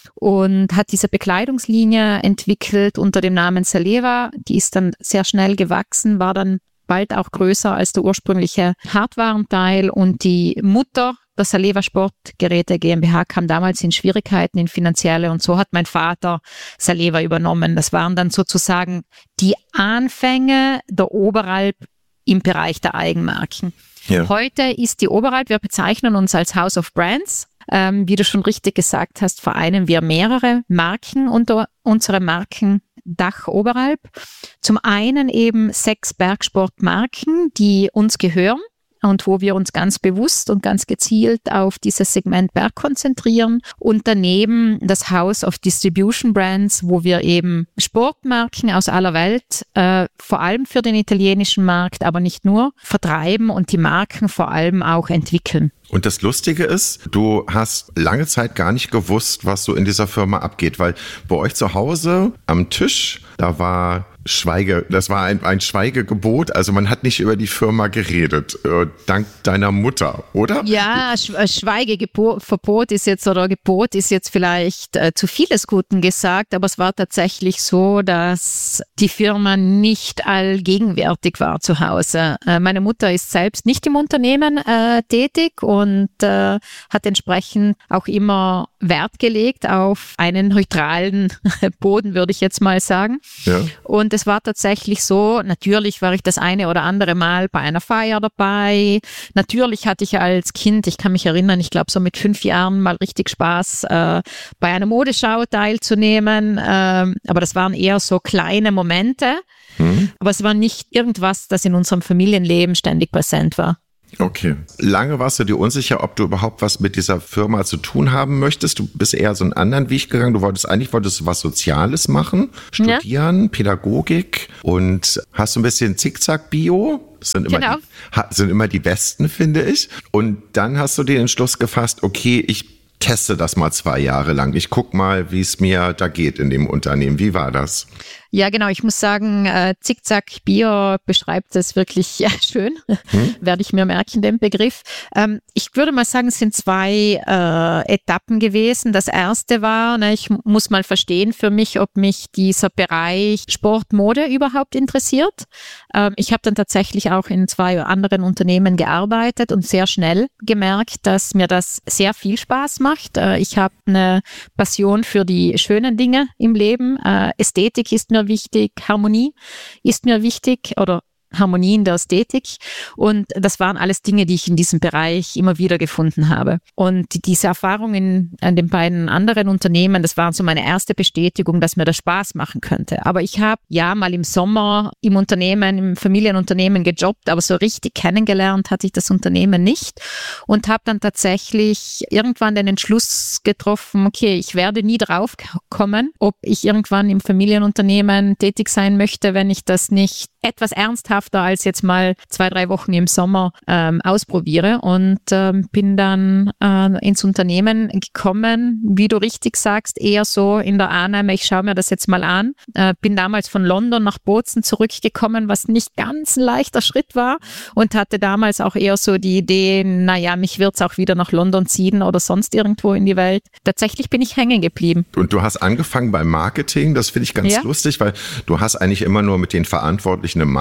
Und hat diese Bekleidungslinie entwickelt unter dem Namen Saleva. Die ist dann sehr schnell gewachsen, war dann bald auch größer als der ursprüngliche Hardwarenteil. Und die Mutter der Saleva Sportgeräte GmbH kam damals in Schwierigkeiten, in finanzielle, und so hat mein Vater Saleva übernommen. Das waren dann sozusagen die Anfänge der Oberalp im Bereich der Eigenmarken. Ja. Heute ist die Oberalp, wir bezeichnen uns als House of Brands. Ähm, wie du schon richtig gesagt hast, vereinen wir mehrere Marken unter unserem Markendach Oberalp. Zum einen eben sechs Bergsportmarken, die uns gehören und wo wir uns ganz bewusst und ganz gezielt auf dieses Segment Berg konzentrieren. Und daneben das House of Distribution Brands, wo wir eben Sportmarken aus aller Welt, äh, vor allem für den italienischen Markt, aber nicht nur, vertreiben und die Marken vor allem auch entwickeln. Und das Lustige ist, du hast lange Zeit gar nicht gewusst, was so in dieser Firma abgeht, weil bei euch zu Hause am Tisch, da war Schweige, das war ein, ein Schweigegebot, also man hat nicht über die Firma geredet, äh, dank deiner Mutter, oder? Ja, Schweigeverbot ist jetzt, oder Gebot ist jetzt vielleicht äh, zu vieles Guten gesagt, aber es war tatsächlich so, dass die Firma nicht allgegenwärtig war zu Hause. Äh, meine Mutter ist selbst nicht im Unternehmen äh, tätig und äh, hat entsprechend auch immer Wert gelegt auf einen neutralen Boden, würde ich jetzt mal sagen. Ja. Und es war tatsächlich so, natürlich war ich das eine oder andere Mal bei einer Feier dabei. Natürlich hatte ich als Kind, ich kann mich erinnern, ich glaube so mit fünf Jahren mal richtig Spaß, äh, bei einer Modeschau teilzunehmen. Ähm, aber das waren eher so kleine Momente. Mhm. Aber es war nicht irgendwas, das in unserem Familienleben ständig präsent war. Okay. Lange warst du dir unsicher, ob du überhaupt was mit dieser Firma zu tun haben möchtest. Du bist eher so einen anderen Weg gegangen. Du wolltest eigentlich wolltest du was Soziales machen, studieren, ja. Pädagogik, und hast so ein bisschen Zickzack-Bio. Das sind immer, genau. die, sind immer die besten, finde ich. Und dann hast du den Entschluss gefasst, okay, ich teste das mal zwei Jahre lang. Ich guck mal, wie es mir da geht in dem Unternehmen. Wie war das? Ja, genau. Ich muss sagen, äh, Zickzack Bio beschreibt das wirklich ja, schön. Hm? Werde ich mir merken, den Begriff. Ähm, ich würde mal sagen, es sind zwei äh, Etappen gewesen. Das erste war, ne, ich muss mal verstehen für mich, ob mich dieser Bereich Sportmode überhaupt interessiert. Ähm, ich habe dann tatsächlich auch in zwei anderen Unternehmen gearbeitet und sehr schnell gemerkt, dass mir das sehr viel Spaß macht. Äh, ich habe eine Passion für die schönen Dinge im Leben. Äh, Ästhetik ist mir wichtig, Harmonie ist mir wichtig, oder Harmonie in der Ästhetik, und das waren alles Dinge, die ich in diesem Bereich immer wieder gefunden habe. Und diese Erfahrungen an den beiden anderen Unternehmen, das war so meine erste Bestätigung, dass mir das Spaß machen könnte. Aber ich habe ja mal im Sommer im Unternehmen, im Familienunternehmen gejobbt, aber so richtig kennengelernt hatte ich das Unternehmen nicht und habe dann tatsächlich irgendwann den Entschluss getroffen, okay, ich werde nie drauf kommen, ob ich irgendwann im Familienunternehmen tätig sein möchte, wenn ich das nicht etwas ernsthafter als jetzt mal zwei, drei Wochen im Sommer ähm, ausprobiere, und ähm, bin dann äh, ins Unternehmen gekommen, wie du richtig sagst, eher so in der Annahme, ich schaue mir das jetzt mal an. Äh, bin damals von London nach Bozen zurückgekommen, was nicht ganz ein leichter Schritt war, und hatte damals auch eher so die Idee, naja, mich wird es auch wieder nach London ziehen oder sonst irgendwo in die Welt. Tatsächlich bin ich hängen geblieben. Und du hast angefangen beim Marketing, das finde ich ganz ja. lustig, weil du hast eigentlich immer nur mit den Verantwortlichen im Marketing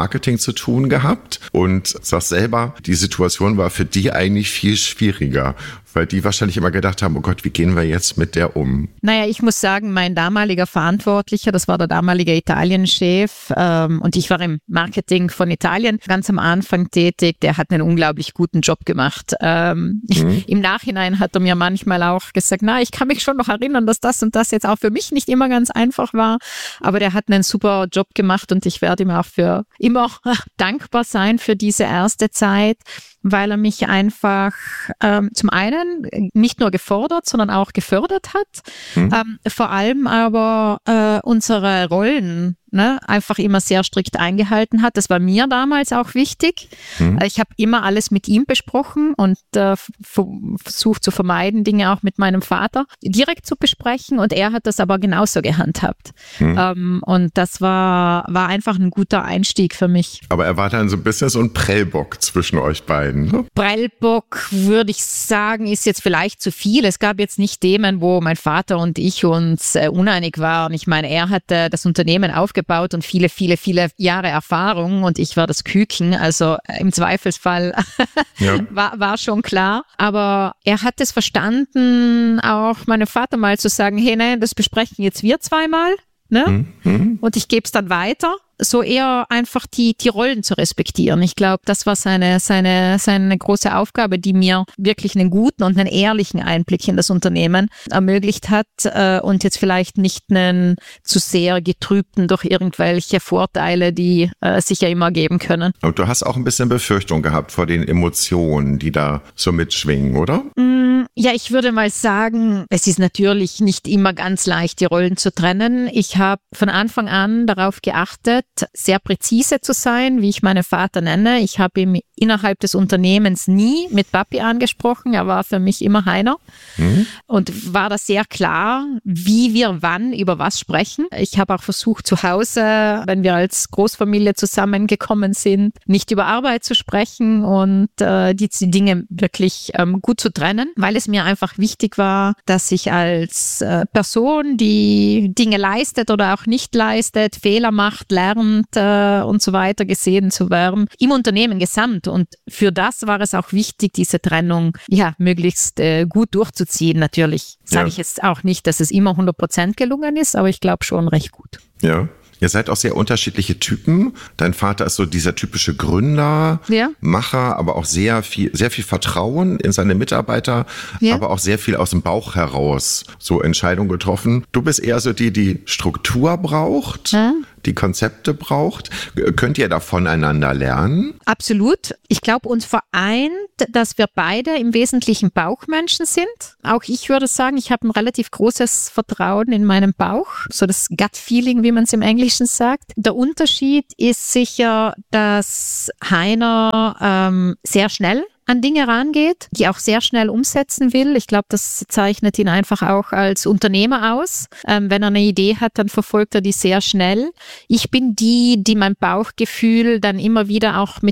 zu tun gehabt und sagst selber, die Situation war für die eigentlich viel schwieriger, weil die wahrscheinlich immer gedacht haben, oh Gott, wie gehen wir jetzt mit der um? Naja, ich muss sagen, mein damaliger Verantwortlicher, das war der damalige Italien-Chef ähm, und ich war im Marketing von Italien ganz am Anfang tätig, der hat einen unglaublich guten Job gemacht. Ähm, mhm. Im Nachhinein hat er mir manchmal auch gesagt, na, ich kann mich schon noch erinnern, dass das und das jetzt auch für mich nicht immer ganz einfach war, aber der hat einen super Job gemacht und ich werde ihm auch für immer dankbar sein für diese erste Zeit, weil er mich einfach ähm, zum einen nicht nur gefordert, sondern auch gefördert hat. Hm. Ähm, vor allem aber äh, unsere Rollen ne, einfach immer sehr strikt eingehalten hat. Das war mir damals auch wichtig. Hm. Ich habe immer alles mit ihm besprochen und äh, versucht zu vermeiden, Dinge auch mit meinem Vater direkt zu besprechen und er hat das aber genauso gehandhabt. Hm. Ähm, und das war, war einfach ein guter Einstieg für mich. Aber er war dann so ein bisschen so ein Prellbock zwischen euch beiden, ne? Prellbock, würde ich sagen, ist jetzt vielleicht zu viel. Es gab jetzt nicht Themen, wo mein Vater und ich uns äh, uneinig waren. Ich meine, er hatte das Unternehmen aufgebaut und viele, viele, viele Jahre Erfahrung und ich war das Küken. Also äh, im Zweifelsfall ja. war, war schon klar. Aber er hat es verstanden, auch meinem Vater mal zu sagen, hey, nein, das besprechen jetzt wir zweimal. Ne? Mhm. Und ich gebe es dann weiter. So eher einfach die, die Rollen zu respektieren. Ich glaube, das war seine, seine, seine große Aufgabe, die mir wirklich einen guten und einen ehrlichen Einblick in das Unternehmen ermöglicht hat äh, und jetzt vielleicht nicht einen zu sehr getrübten durch irgendwelche Vorteile, die äh, sich ja immer geben können. Und du hast auch ein bisschen Befürchtung gehabt vor den Emotionen, die da so mitschwingen, oder? Mm, ja, ich würde mal sagen, es ist natürlich nicht immer ganz leicht, die Rollen zu trennen. Ich habe von Anfang an darauf geachtet, sehr präzise zu sein, wie ich meinen Vater nenne. Ich habe ihn innerhalb des Unternehmens nie mit Papi angesprochen. Er war für mich immer Heiner. Mhm. Und war da sehr klar, wie wir wann über was sprechen. Ich habe auch versucht, zu Hause, wenn wir als Großfamilie zusammengekommen sind, nicht über Arbeit zu sprechen und äh, die, die Dinge wirklich ähm, gut zu trennen, weil es mir einfach wichtig war, dass ich als äh, Person, die Dinge leistet oder auch nicht leistet, Fehler macht, lernt äh, und so weiter, gesehen zu werden im Unternehmen gesamt. Und für das war es auch wichtig, diese Trennung ja möglichst äh, gut durchzuziehen. Natürlich sage ja. ich jetzt auch nicht, dass es immer hundert Prozent gelungen ist, aber ich glaube schon recht gut. Ja. Ihr seid auch sehr unterschiedliche Typen. Dein Vater ist so dieser typische Gründer, ja. Macher, aber auch sehr viel, sehr viel Vertrauen in seine Mitarbeiter, ja. aber auch sehr viel aus dem Bauch heraus so Entscheidungen getroffen. Du bist eher so die, die Struktur braucht, ja. die Konzepte braucht. Könnt ihr da voneinander lernen? Absolut. Ich glaube, uns vereint, dass wir beide im Wesentlichen Bauchmenschen sind. Auch ich würde sagen, ich habe ein relativ großes Vertrauen in meinen Bauch, so das Gut-Feeling, wie man es im Englischen sagt. Der Unterschied ist sicher, dass Heiner ähm, sehr schnell an Dinge rangeht, die auch sehr schnell umsetzen will. Ich glaube, das zeichnet ihn einfach auch als Unternehmer aus. Ähm, wenn er eine Idee hat, dann verfolgt er die sehr schnell. Ich bin die, die mein Bauchgefühl dann immer wieder auch mit